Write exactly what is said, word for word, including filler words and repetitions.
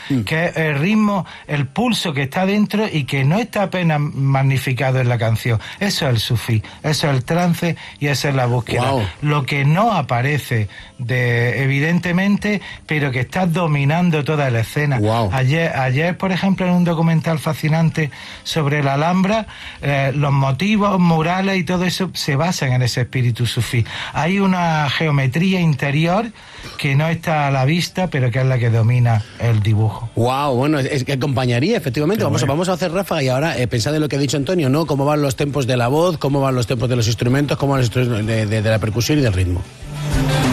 mm. que es el ritmo, el pulso que está dentro y que no está apenas magnificado en la canción. Eso es el sufí, eso es el trance y esa es la búsqueda. Wow. Lo que no aparece de evidentemente, pero que está dominando toda la escena. Wow. Ayer, ayer, por ejemplo, en un documental fascinante sobre la Alhambra, eh, los motivos, murales y todo eso se basan en ese espíritu sufí. Hay una geometría interior que no está a la vista, pero que es la que domina el dibujo. Wow, bueno, es que acompañaría, efectivamente. Vamos, bueno. vamos a hacer ráfaga y ahora eh, pensad en lo que ha dicho Antonio, ¿no? Cómo van los tempos de la voz, cómo van los tempos de los instrumentos, cómo van los instrumentos de, de, de la percusión y del ritmo.